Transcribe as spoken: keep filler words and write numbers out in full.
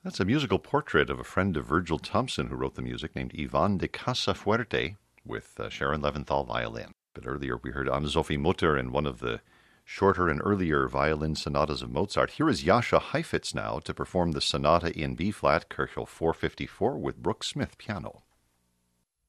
That's a musical portrait of a friend of Virgil Thompson who wrote the music, named Ivan de Casafuerte, with uh, Sharon Leventhal violin. But earlier we heard Anne-Sophie Mutter in one of the shorter and earlier violin sonatas of Mozart. Here is Jascha Heifetz now to perform the sonata in B-flat, Köchel four fifty-four, with Brooke Smith piano.